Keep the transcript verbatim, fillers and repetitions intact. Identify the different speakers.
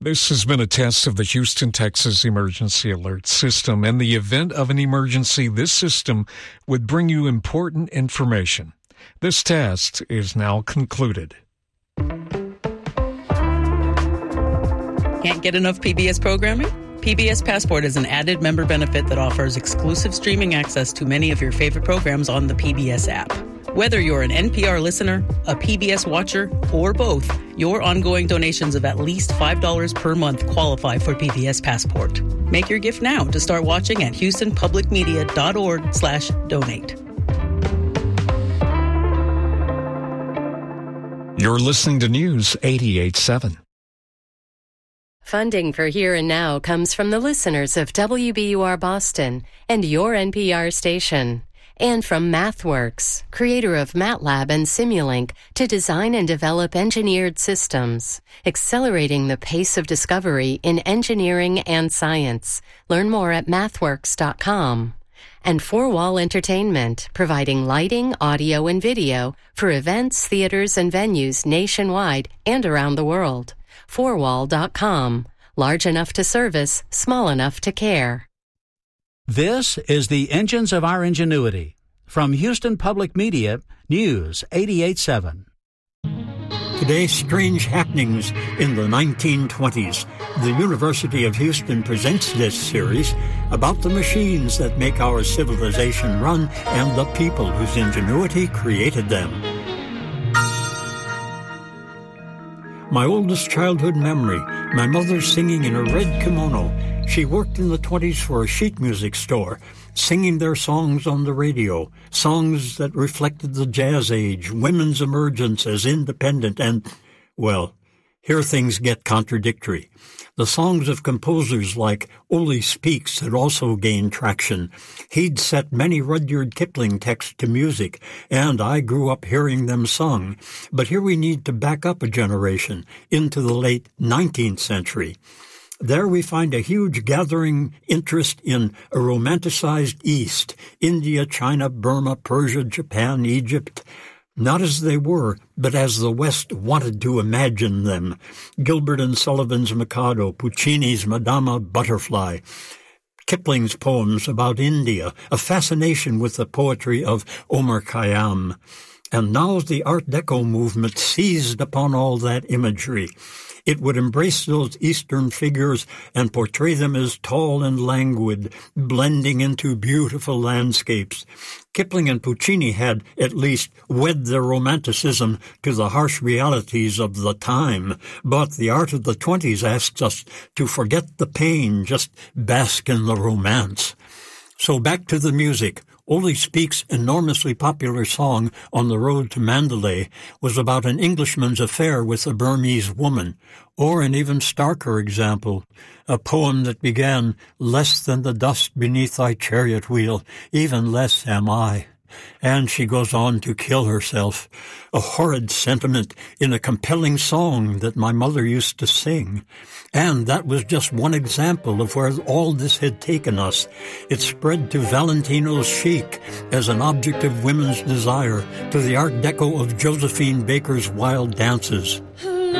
Speaker 1: This has been a test of the Houston, Texas Emergency Alert System. In the event of an emergency, this system would bring you important information. This test is now concluded.
Speaker 2: Can't get enough P B S programming? P B S Passport is an added member benefit that offers exclusive streaming access to many of your favorite programs on the P B S app. Whether you're an N P R listener, a P B S watcher, or both, your ongoing donations of at least five dollars per month qualify for P B S Passport. Make your gift now to start watching at houstonpublicmedia.org slash donate.
Speaker 1: You're listening to News eighty-eight point seven.
Speaker 3: Funding for Here and Now comes from the listeners of W B U R Boston and your N P R station. And from MathWorks, creator of MATLAB and Simulink, to design and develop engineered systems, accelerating the pace of discovery in engineering and science. Learn more at mathworks dot com. And Four Wall Entertainment, providing lighting, audio, and video for events, theaters, and venues nationwide and around the world. four wall dot com. Large enough to service, small enough to care.
Speaker 4: This is the Engines of Our Ingenuity. From Houston Public Media, News eighty-eight point seven.
Speaker 5: Today, strange happenings in the nineteen twenties. The University of Houston presents this series about the machines that make our civilization run and the people whose ingenuity created them. My oldest childhood memory, my mother singing in a red kimono. She worked in the twenties for a sheet music store, singing their songs on the radio, songs that reflected the jazz age, women's emergence as independent, and, well, here things get contradictory. The songs of composers like Ole Speaks had also gained traction. He'd set many Rudyard Kipling texts to music, and I grew up hearing them sung. But here we need to back up a generation into the late nineteenth century. There we find a huge gathering interest in a romanticized East, India, China, Burma, Persia, Japan, Egypt, not as they were, but as the West wanted to imagine them. Gilbert and Sullivan's Mikado, Puccini's Madama Butterfly, Kipling's poems about India, a fascination with the poetry of Omar Khayyam. And now the Art Deco movement seized upon all that imagery. It would embrace those Eastern figures and portray them as tall and languid, blending into beautiful landscapes. Kipling and Puccini had, at least, wed their romanticism to the harsh realities of the time. But the art of the twenties asks us to forget the pain, just bask in the romance. So back to the music. Ole Speaks' enormously popular song, On the Road to Mandalay, was about an Englishman's affair with a Burmese woman. Or an even starker example, a poem that began, Less than the dust beneath thy chariot wheel, even less am I. And she goes on to kill herself, a horrid sentiment in a compelling song that my mother used to sing. And that was just one example of where all this had taken us. It spread to Valentino's chic as an object of women's desire, to the Art Deco of Josephine Baker's wild dances.